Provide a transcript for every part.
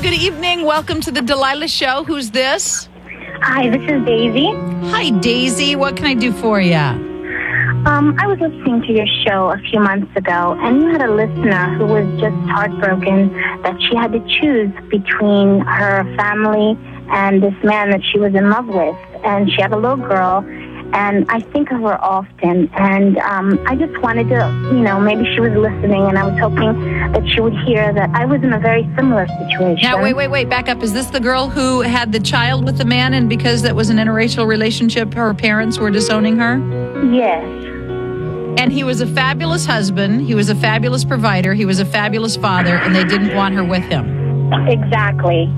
good evening. Welcome to the Delilah Show. Who's this? Hi, this is Daisy. Hi, Daisy. What can I do for you? I was listening to your show a few months ago, and you had a listener who was just heartbroken that she had to choose between her family and this man that she was in love with. And she had a little girl, and I think of her often. And I just wanted to, maybe she was listening, and I was hoping that she would hear that I was in a very similar situation. Now, wait, back up. Is this the girl who had the child with the man, and because that was an interracial relationship, her parents were disowning her? Yes. And he was a fabulous husband, he was a fabulous provider, he was a fabulous father, and they didn't want her with him. Exactly.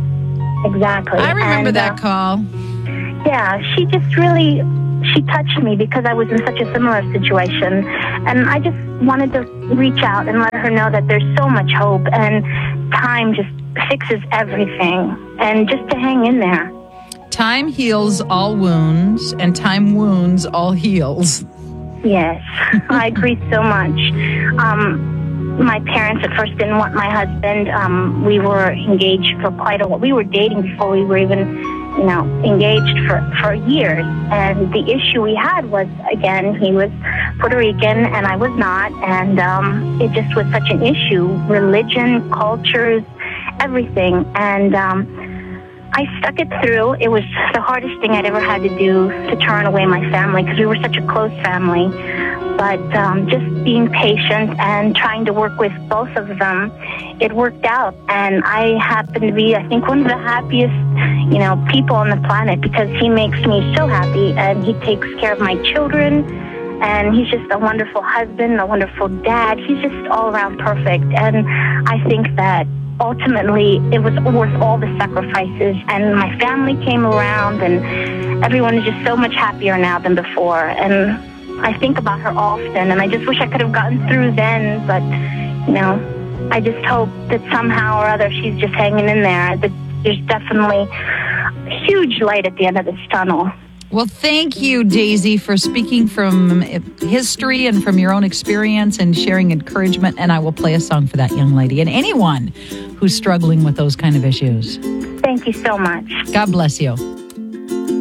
I remember that call. Yeah, she just really, she touched me because I was in such a similar situation. And I just wanted to reach out and let her know that there's so much hope and time just fixes everything. And just to hang in there. Time heals all wounds, and time wounds all heals. Yes, I agree so much. My parents at first didn't want my husband. We were engaged for quite a while. We were dating before we were even, engaged for years. And the issue we had was, again, he was Puerto Rican and I was not. And it just was such an issue. Religion, cultures, everything. And I stuck it through. It was the hardest thing I'd ever had to do, to turn away my family, because we were such a close family. But just being patient and trying to work with both of them, it worked out. And I happen to be, I think, one of the happiest, people on the planet, because he makes me so happy, and he takes care of my children. And he's just a wonderful husband, a wonderful dad. He's just all around perfect. And I think that ultimately it was worth all the sacrifices. And my family came around, and everyone is just so much happier now than before. And I think about her often, and I just wish I could have gotten through then. But, I just hope that somehow or other she's just hanging in there. That there's definitely a huge light at the end of this tunnel. Well, thank you, Daisy, for speaking from history and from your own experience and sharing encouragement. And I will play a song for that young lady and anyone who's struggling with those kind of issues. Thank you so much. God bless you.